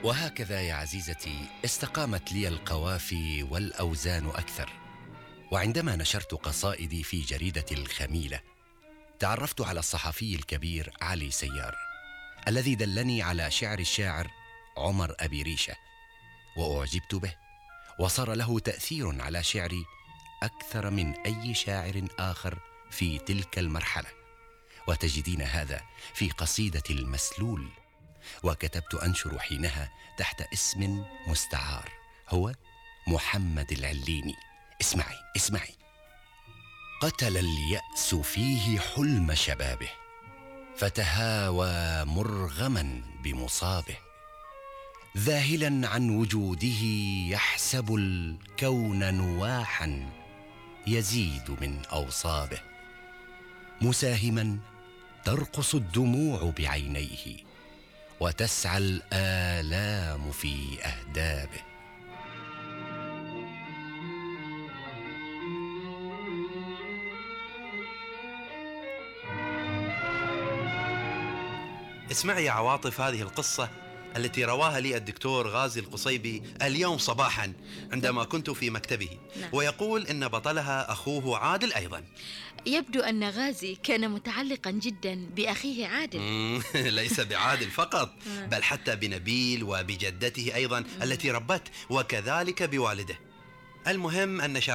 وهكذا يا عزيزتي استقامت لي القوافي والأوزان أكثر. وعندما نشرت قصائدي في جريدة الخميلة تعرفت على الصحفي الكبير علي سيار الذي دلني على شعر الشاعر عمر أبي ريشة، وأعجبت به، وصار له تأثير على شعري أكثر من أي شاعر آخر في تلك المرحلة. وتجدين هذا في قصيدة المسلول، وكتبت أنشر حينها تحت اسم مستعار هو محمد العليني. اسمعي. قتل اليأس فيه حلم شبابه، فتهاوى مرغما بمصابه، ذاهلا عن وجوده يحسب الكون نواحا يزيد من أوصابه، مساهما ترقص الدموع بعينيه وتسعى الآلام في أهدابه. اسمعي يا عواطف هذه القصة التي رواها لي الدكتور غازي القصيبي اليوم صباحا عندما كنت في مكتبه. ويقول إن بطلها أخوه عادل أيضا. يبدو أن غازي كان متعلقا جدا بأخيه عادل. ليس بعادل فقط بل حتى بنبيل وبجدته أيضا التي ربته، وكذلك بوالده. المهم أن